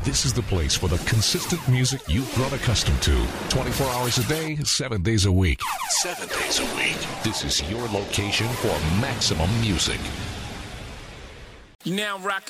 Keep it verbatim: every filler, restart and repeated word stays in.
This is the place for the consistent music you've grown accustomed to. twenty-four hours a day, seven days a week. Seven days a week. This is your location for maximum music. You now rocking